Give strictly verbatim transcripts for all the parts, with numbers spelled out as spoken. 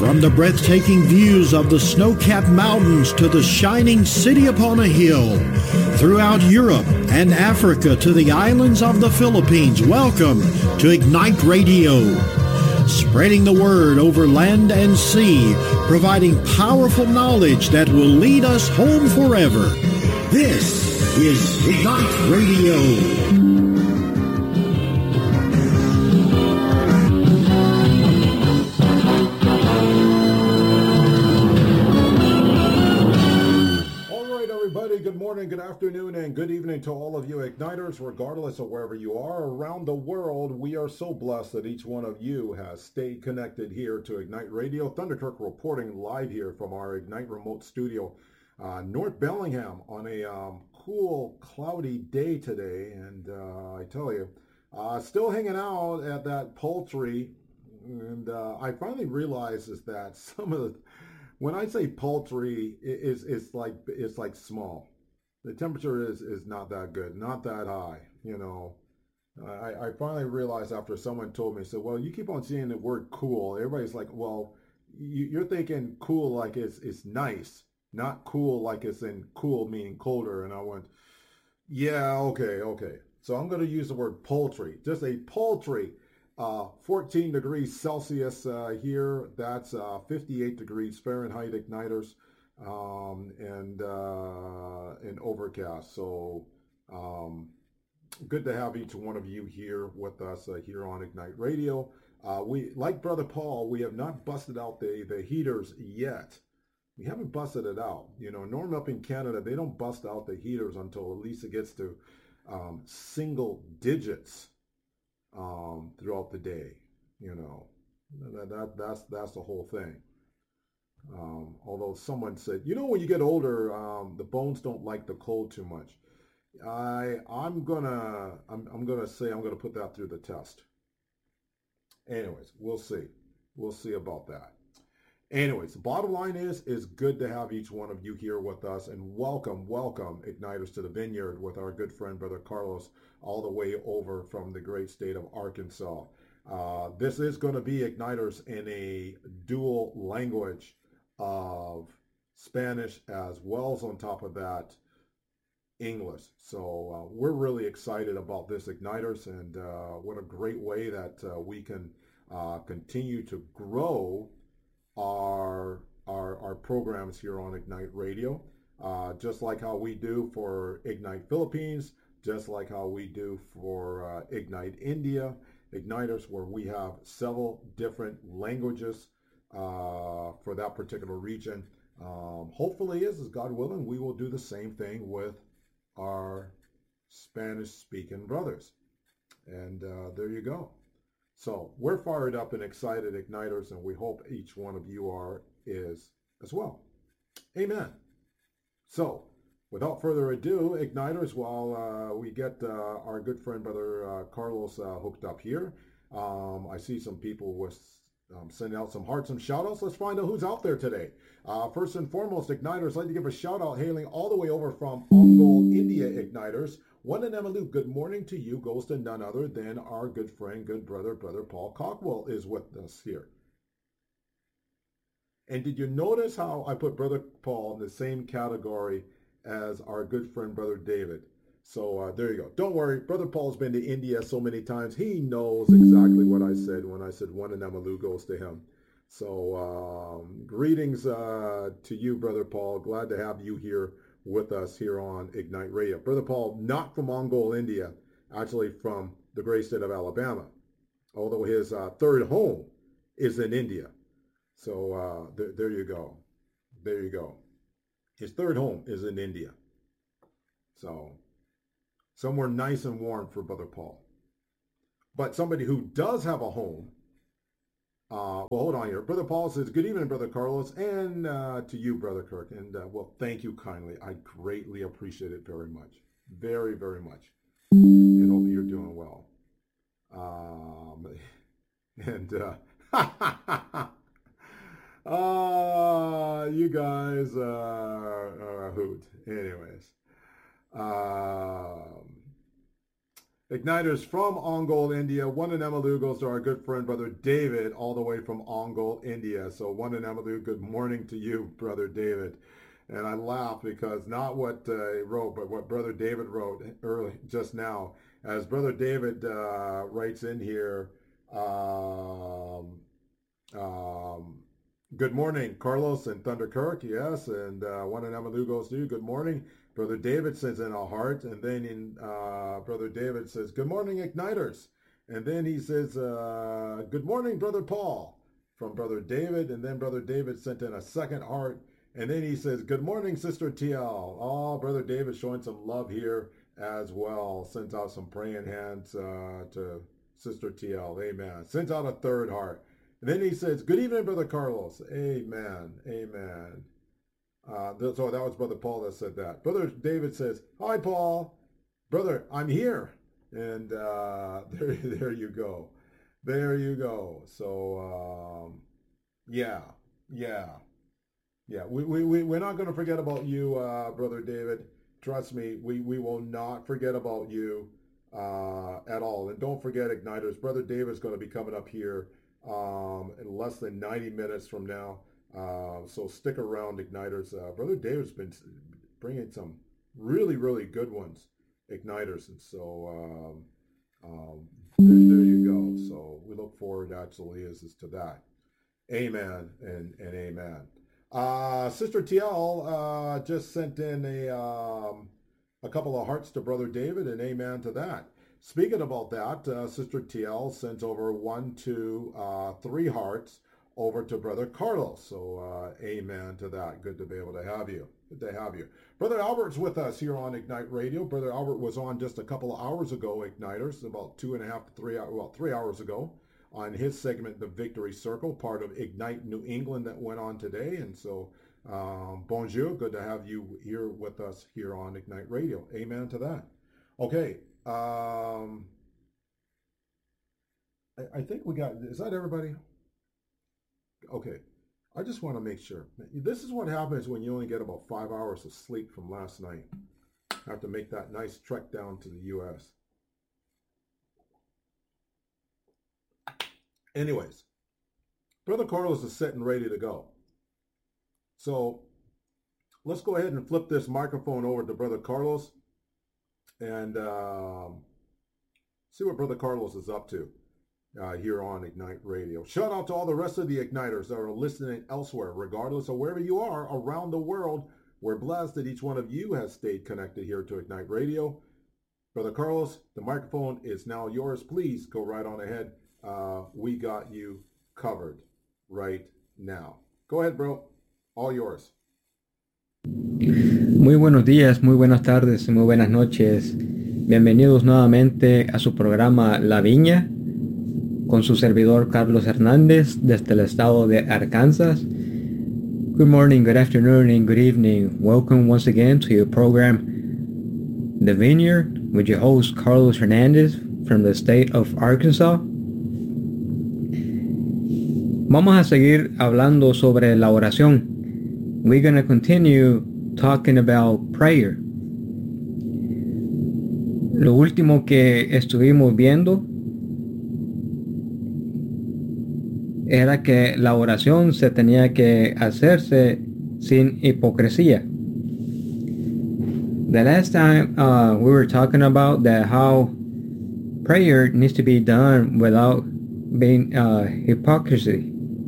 From the breathtaking views of the snow-capped mountains to the shining city upon a hill, throughout Europe and Africa to the islands of the Philippines, welcome to Ignite Radio. Spreading the word over land and sea, providing powerful knowledge that will lead us home forever. This is Ignite Radio. Good morning, good afternoon, and good evening to all of you Igniters, regardless of wherever you are around the world. We are so blessed that each one of you has stayed connected here to Ignite Radio. Thunderkirk reporting live here from our Ignite remote studio, uh, North Bellingham, on a um, cool, cloudy day today. And uh, I tell you, uh, still hanging out at that poultry. And uh, I finally realized is that some of the, when I say poultry, it is it's like it's like small. The temperature is, is not that good, not that high, you know. I, I finally realized after someone told me, said, well, you keep on seeing the word cool. Everybody's like, well, you, you're thinking cool like it's, it's nice, not cool like it's in cool meaning colder. And I went, yeah, okay, okay. So I'm going to use the word poultry, just a poultry, uh, fourteen degrees Celsius uh, here. That's uh, fifty-eight degrees Fahrenheit igniters. Um, and, uh, and overcast. So, um, good to have each one of you here with us, uh, here on Ignite Radio. Uh, we, like Brother Paul, we have not busted out the, the heaters yet. We haven't busted it out. You know, normally up in Canada, they don't bust out the heaters until at least it gets to, um, single digits, um, throughout the day. You know, that, that, that's, that's the whole thing. Um, although someone said, you know, when you get older, um, the bones don't like the cold too much. I, I'm gonna, I'm, I'm gonna say I'm gonna put that through the test. Anyways, we'll see. We'll see about that. Anyways, the bottom line is, is good to have each one of you here with us, and welcome, welcome, Igniters to the Vineyard with our good friend, Brother Carlos, all the way over from the great state of Arkansas. Uh, this is going to be Igniters in a dual language of Spanish as well as on top of that English. So uh, we're really excited about this Igniters, and uh, what a great way that uh, we can uh, continue to grow our, our our programs here on Ignite Radio, uh, just like how we do for Ignite Philippines, just like how we do for uh, Ignite India, Igniters, where we have several different languages Uh, for that particular region. Um, hopefully is, as God willing, we will do the same thing with our Spanish-speaking brothers. And uh, there you go. So we're fired up and excited, Igniters, and we hope each one of you are is as well. Amen. So without further ado, Igniters, while uh, we get uh, our good friend, Brother uh, Carlos, uh, hooked up here, um, I see some people with Um, sending out some hearts and shout outs. Let's find out who's out there today. Uh, first and foremost, Igniters, I'd like to give a shout out hailing all the way over from Ongole, India, Igniters. One in Emalu, good morning to you goes to none other than our good friend, good brother, Brother Paul Cockwell is with us here. And did you notice how I put Brother Paul in the same category as our good friend, Brother David? So uh, there you go. Don't worry. Brother Paul's been to India so many times. He knows exactly what I said when I said one in Emalu goes to him. So um, greetings uh, to you, Brother Paul. Glad to have you here with us here on Ignite Radio. Brother Paul, not from Ongole, India, actually from the great state of Alabama, although his uh, third home is in India. So uh, th- there you go. There you go. His third home is in India. So somewhere nice and warm for Brother Paul. But somebody who does have a home, uh, well, hold on here. Brother Paul says, good evening, Brother Carlos, and uh, to you, Brother Kirk. And, uh, well, thank you kindly. I greatly appreciate it very much. Very, very much. And hope you're doing well. Um, and, uh, uh, you guys uh, are a hoot. Anyways. Um, Igniters from Ongole, India. One in Emalu goes to our good friend, Brother David, all the way from Ongole, India. So one in Emalu, good morning to you, Brother David. And I laugh because not what uh, he wrote, but what Brother David wrote early just now. As Brother David uh, writes in here, um, um, good morning, Carlos and Thunder Kirk, yes, and uh, one in Emalu goes to you, good morning. Brother David sends in a heart, and then in, uh, Brother David says, good morning, Igniters. And then he says, uh, good morning, Brother Paul, from Brother David. And then Brother David sent in a second heart. And then he says, good morning, Sister T L. Oh, Brother David showing some love here as well. Sends out some praying hands uh, to Sister T L. Amen. Sends out a third heart. And then he says, good evening, Brother Carlos. Amen. Amen. Uh, so that was Brother Paul that said that. Brother David says, hi, Paul. Brother, I'm here. And uh, there, there you go. There you go. So, um, yeah, yeah, yeah. We, we, we, we're not going to forget about you, uh, Brother David. Trust me, we, we will not forget about you uh, at all. And don't forget, Igniters, Brother David's going to be coming up here um, in less than ninety minutes from now. Uh, so stick around, Igniters. Uh, Brother David's been bringing some really, really good ones, Igniters. And so um, um, there, there you go. So we look forward, actually, is, is to that. Amen and, and amen. Uh, Sister T L uh, just sent in a, um, a couple of hearts to Brother David, and amen to that. Speaking about that, uh, Sister T L sent over one, two, uh, three hearts over to Brother Carlos. So uh, amen to that. Good to be able to have you. Good to have you. Brother Albert's with us here on Ignite Radio. Brother Albert was on just a couple of hours ago, Igniters, about two and a half to three, well, three hours ago on his segment, The Victory Circle, part of Ignite New England that went on today. And so um, bonjour, good to have you here with us here on Ignite Radio. Amen to that. Okay. Um, I, I think we got, is that everybody? Okay, I just want to make sure. This is what happens when you only get about five hours of sleep from last night. I have to make that nice trek down to the U S. Anyways, Brother Carlos is set and ready to go. So let's go ahead and flip this microphone over to Brother Carlos and um, see what Brother Carlos is up to. Uh, here on Ignite Radio. Shout out to all the rest of the Igniters that are listening elsewhere, regardless of wherever you are around the world. We're blessed that each one of you has stayed connected here to Ignite Radio. Brother Carlos, the microphone is now yours. Please go right on ahead. Uh, we got you covered right now. Go ahead, bro. All yours. Muy buenos días, muy buenas tardes, muy buenas noches. Bienvenidos nuevamente a su programa La Viña, con su servidor Carlos Hernández desde el estado de Arkansas. Good morning, good afternoon, and good evening. Welcome once again to your program, The Vineyard, with your host Carlos Hernandez from the state of Arkansas. Vamos a seguir hablando sobre la oración. We're going to continue talking about prayer. Lo último que estuvimos viendo era que la oración se tenía que hacerse sin hipocresía. The last time uh, we were talking about that how prayer needs to be done without being uh, hypocrisy.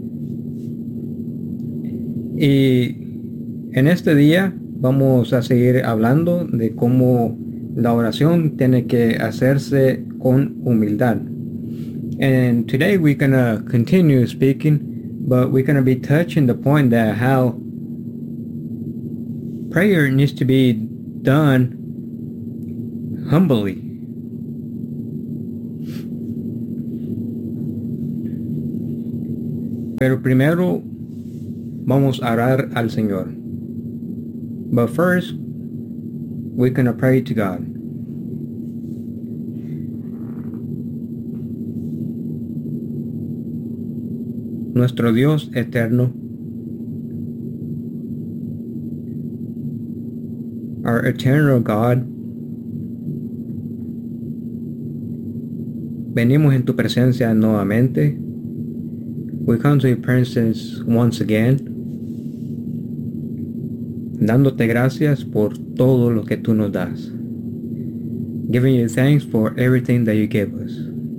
Y en este día vamos a seguir hablando de cómo la oración tiene que hacerse con humildad. And today we're going to continue speaking, but we're going to be touching the point that how prayer needs to be done humbly. Pero primero vamos a orar al Señor. But first, we're going to pray to God. Nuestro Dios eterno, our eternal God, venimos en tu presencia nuevamente. We come to your presence once again, dándote gracias por todo lo que tú nos das. Giving you thanks for everything that you give us.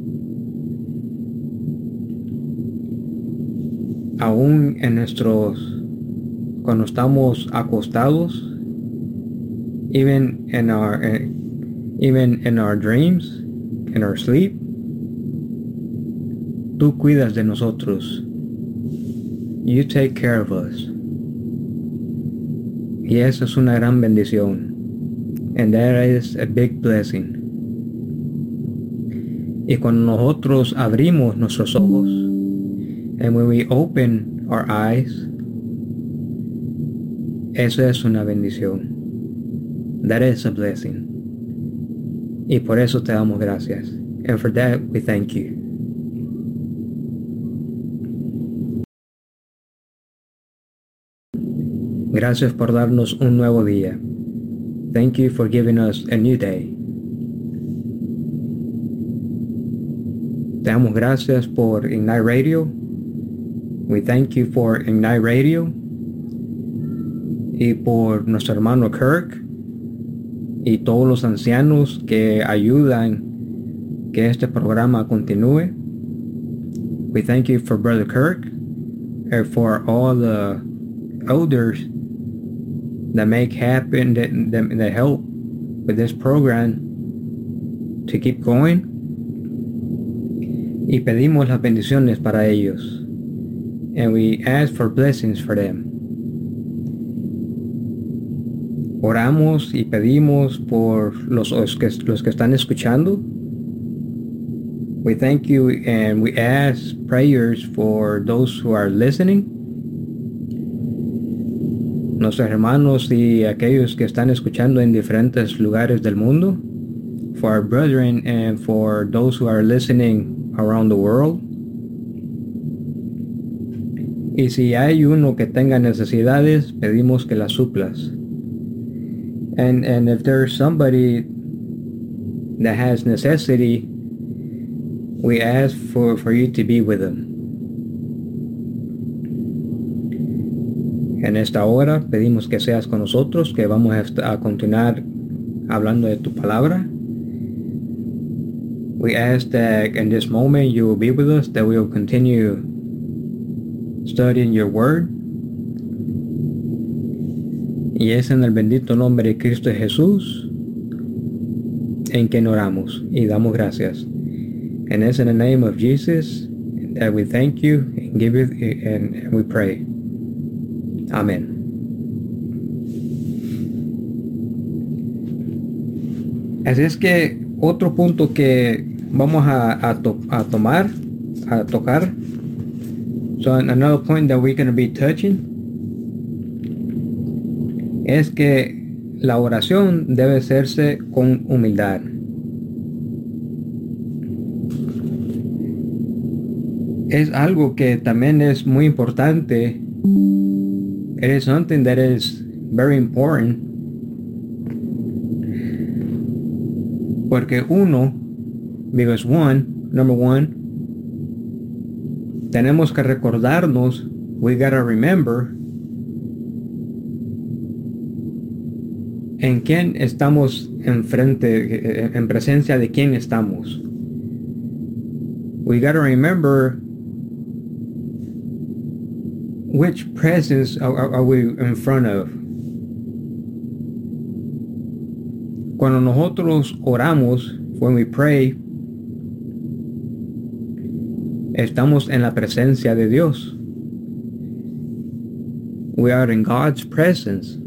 Aún en nuestros, cuando estamos acostados, even in our, even in our dreams, in our sleep, tú cuidas de nosotros. You take care of us. Y eso es una gran bendición. And that is a big blessing. Y cuando nosotros abrimos nuestros ojos, and when we open our eyes, eso es una bendición. That is a blessing. Y por eso te damos gracias. And for that we thank you. Gracias por darnos un nuevo día. Thank you for giving us a new day. Te damos gracias por Ignite Radio. We thank you for Ignite Radio. Y por nuestro hermano Kirk. Y todos los ancianos que ayudan que este programa continúe. We thank you for Brother Kirk. And for all the elders that make happen, that, that, that help with this program to keep going. Y pedimos las bendiciones para ellos. And we ask for blessings for them. Oramos y pedimos por los, los, que, los que están escuchando. We thank you and we ask prayers for those who are listening. Nuestros hermanos y aquellos que están escuchando en diferentes lugares del mundo, for our brethren and for those who are listening around the world. Y si hay uno que tenga necesidades, pedimos que las suplas. And and if there's somebody that has necessity, we ask for, for you to be with them. En esta hora pedimos que seas con nosotros, que vamos a, a continuar hablando de tu palabra. We ask that in this moment you will be with us, that we will continue studying your word. Y es en el bendito nombre de Cristo Jesús en que oramos y damos gracias. And it's in the name of Jesus that we thank you and give you and, and we pray. Amén. Así es que otro punto que vamos a, a, to, a tomar, a tocar. So another point that we're going to be touching es que la oración debe hacerse con humildad. Es algo que también es muy importante. It is something that is very important. Porque uno, because one, number one, tenemos que recordarnos, we gotta remember, en quién estamos enfrente, en presencia de quién estamos. We gotta remember which presence are, are, are we in front of. Cuando nosotros oramos, when we pray, estamos en la presencia de Dios. We are in God's presence.